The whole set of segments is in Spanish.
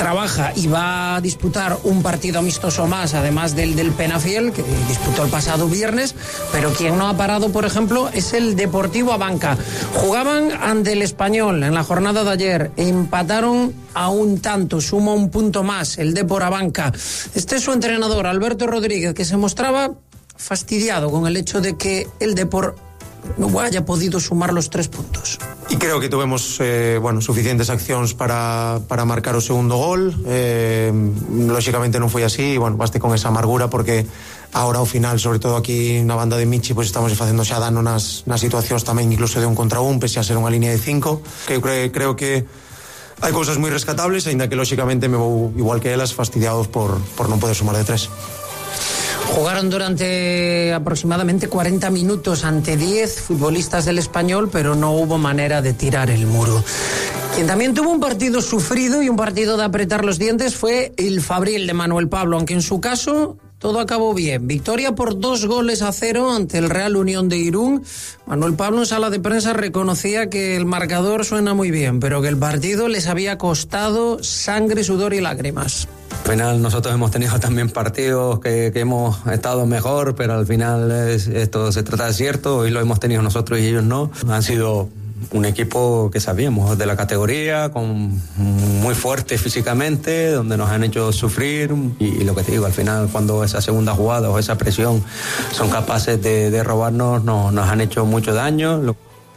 trabaja y va a disputar un partido amistoso más, además del Penafiel, que disputó el pasado viernes, pero quien no ha parado, por ejemplo, es el Deportivo Abanca. Jugaban ante el Español en la jornada de ayer, empataron a un tanto, suma un punto más el Depor Abanca. Este es su entrenador, Alberto Rodríguez, que se mostraba fastidiado con el hecho de que el Depor no haya podido sumar los 3 puntos. E creo que tuvemos suficientes accións para marcar o segundo gol. Lóxicamente non foi así, baste con esa amargura porque ahora ao final, sobre todo aquí na banda de Michi, pues estamos facendo xa dano nas situacións tamén, incluso de 1 contra 1, pese a ser unha línea de 5. Creo que hai cousas moi rescatables, aínda que lóxicamente me vou igual que elas fastidiados por non poder sumar de 3. Jugaron durante aproximadamente 40 minutos ante 10 futbolistas del Español, pero no hubo manera de tirar el muro. Quien también tuvo un partido sufrido y un partido de apretar los dientes fue el Fabril de Manuel Pablo, aunque en su caso todo acabó bien. Victoria por 2-0 ante el Real Unión de Irún. Manuel Pablo en sala de prensa reconocía que el marcador suena muy bien, pero que el partido les había costado sangre, sudor y lágrimas. Al final nosotros hemos tenido también partidos que hemos estado mejor, pero al final esto se trata de cierto, hoy lo hemos tenido nosotros y ellos no. Han sido un equipo que sabíamos de la categoría, muy fuerte físicamente, donde nos han hecho sufrir y lo que te digo, al final cuando esa segunda jugada o esa presión son capaces de robarnos, nos han hecho mucho daño.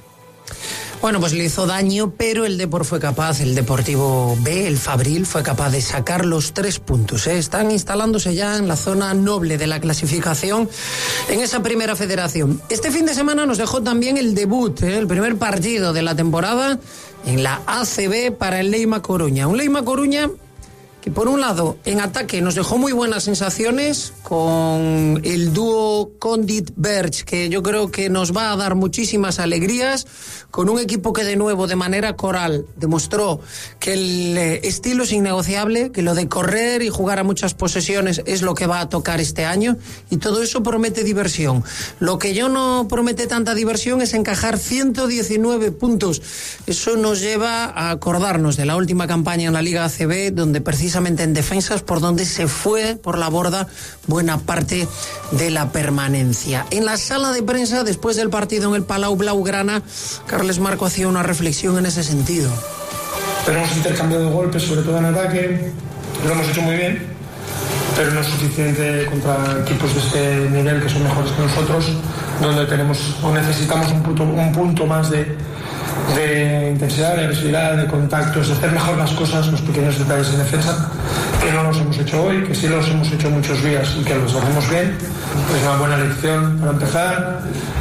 Bueno, pues le hizo daño, pero el Depor fue capaz, el Deportivo B, el Fabril, fue capaz de sacar los 3 puntos. Están instalándose ya en la zona noble de la clasificación en esa primera federación. Este fin de semana nos dejó también el debut, el primer partido de la temporada en la ACB para el Leima Coruña. Un Leima Coruña que por un lado en ataque nos dejó muy buenas sensaciones con el dúo Condit-Berch, que yo creo que nos va a dar muchísimas alegrías, con un equipo que de nuevo de manera coral demostró que el estilo es innegociable, que lo de correr y jugar a muchas posesiones es lo que va a tocar este año, y todo eso promete diversión. Lo que yo no promete tanta diversión es encajar 119 puntos. Eso nos lleva a acordarnos de la última campaña en la Liga ACB, donde precisamente en defensas por donde se fue por la borda buena parte de la permanencia. En la sala de prensa, después del partido en el Palau Blaugrana, Carles Marco hacía una reflexión en ese sentido. Pero hemos intercambiado golpes, sobre todo en ataque, lo hemos hecho muy bien, pero no es suficiente contra equipos de este nivel que son mejores que nosotros, donde tenemos o necesitamos un punto más de intensidad, de agresividad, de contactos, de hacer mejor las cosas, los pequeños detalles en defensa, que no los hemos hecho hoy, que sí los hemos hecho muchos días y que los hacemos bien. Es una buena lección para empezar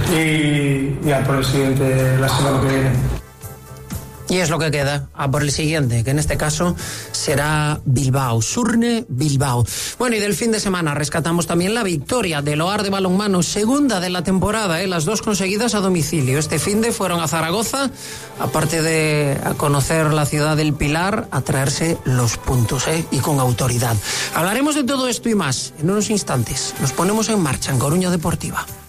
y a por el siguiente la semana que viene. Y es lo que queda, a por el siguiente, que en este caso será Bilbao, Surne Bilbao. Bueno, y del fin de semana rescatamos también la victoria del Oar de balonmano, segunda de la temporada, las 2 conseguidas a domicilio. Este finde fueron a Zaragoza, aparte de a conocer la ciudad del Pilar, a traerse los puntos, y con autoridad. Hablaremos de todo esto y más en unos instantes. Nos ponemos en marcha en Coruña Deportiva.